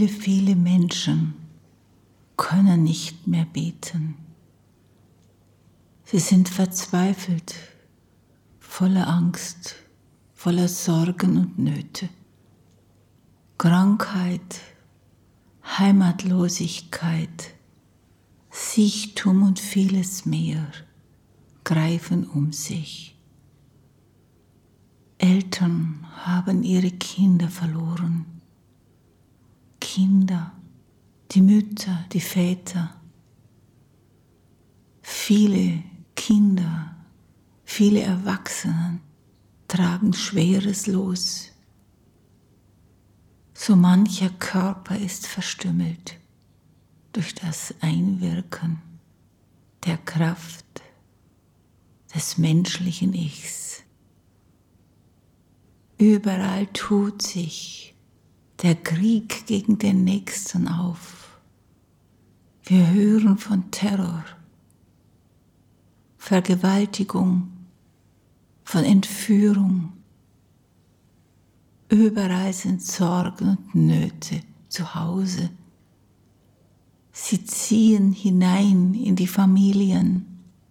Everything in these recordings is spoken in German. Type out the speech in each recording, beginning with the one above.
Viele Menschen können nicht mehr beten. Sie sind verzweifelt, voller Angst, voller Sorgen und Nöte. Krankheit, Heimatlosigkeit, Siechtum und vieles mehr greifen um sich. Eltern haben ihre Kinder verloren. Kinder, die Mütter, die Väter. Viele Kinder, viele Erwachsene tragen schweres Los. So mancher Körper ist verstümmelt durch das Einwirken der Kraft des menschlichen Ichs. Überall tut sich der Krieg gegen den Nächsten auf. Wir hören von Terror, Vergewaltigung, von Entführung. Überall sind Sorgen und Nöte zu Hause. Sie ziehen hinein in die Familien.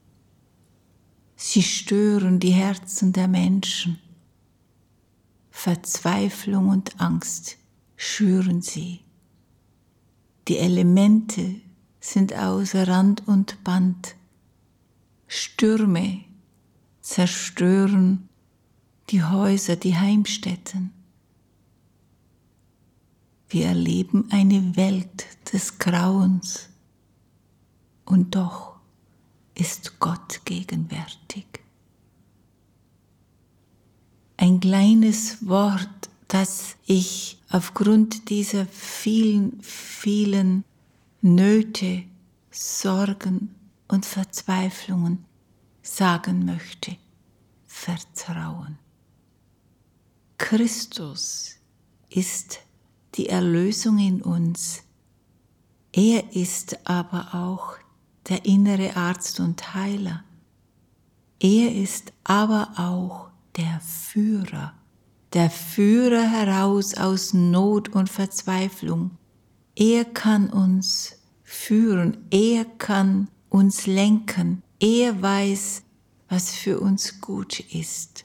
Sie stören die Herzen der Menschen. Verzweiflung und Angst schüren sie. Die Elemente sind außer Rand und Band. Stürme zerstören die Häuser, die Heimstätten. Wir erleben eine Welt des Grauens und doch ist Gott gegenwärtig. Ein kleines Wort, das ich aufgrund dieser vielen Nöte, Sorgen und Verzweiflungen sagen möchte: Vertrauen. Christus ist die Erlösung in uns. Er ist aber auch der innere Arzt und Heiler. Er ist aber auch der Führer heraus aus Not und Verzweiflung. Er kann uns führen, er kann uns lenken, er weiß, was für uns gut ist.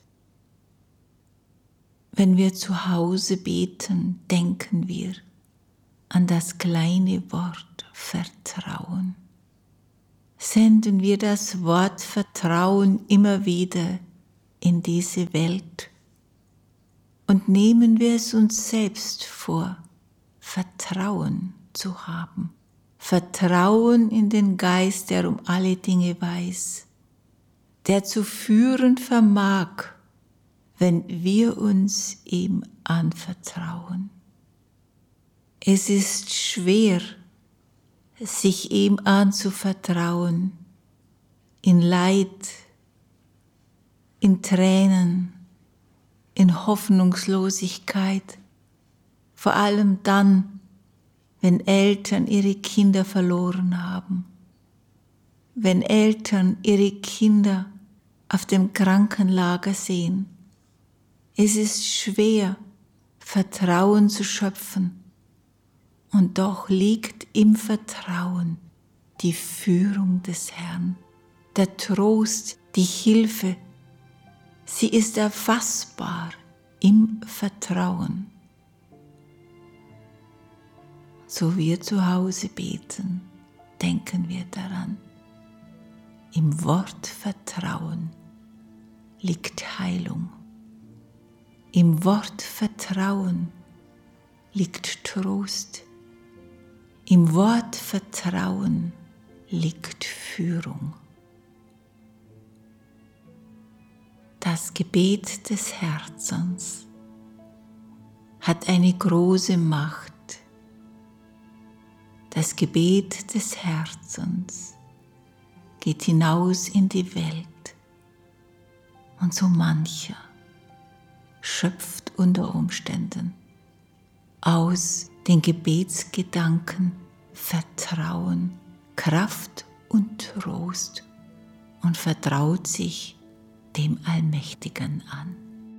Wenn wir zu Hause beten, denken wir an das kleine Wort Vertrauen. Senden wir das Wort Vertrauen immer wieder in diese Welt und nehmen wir es uns selbst vor, Vertrauen zu haben. Vertrauen in den Geist, der um alle Dinge weiß, der zu führen vermag, wenn wir uns ihm anvertrauen. Es ist schwer, sich ihm anzuvertrauen, in Leid, in Tränen, in Hoffnungslosigkeit, vor allem dann, wenn Eltern ihre Kinder verloren haben, wenn Eltern ihre Kinder auf dem Krankenlager sehen. Es ist schwer, Vertrauen zu schöpfen, und doch liegt im Vertrauen die Führung des Herrn, der Trost, die Hilfe. Sie ist erfassbar im Vertrauen. So wir zu Hause beten, denken wir daran. Im Wort Vertrauen liegt Heilung. Im Wort Vertrauen liegt Trost. Im Wort Vertrauen liegt Führung. Das Gebet des Herzens hat eine große Macht. Das Gebet des Herzens geht hinaus in die Welt und so mancher schöpft unter Umständen aus den Gebetsgedanken Vertrauen, Kraft und Trost und vertraut sich dem Allmächtigen an.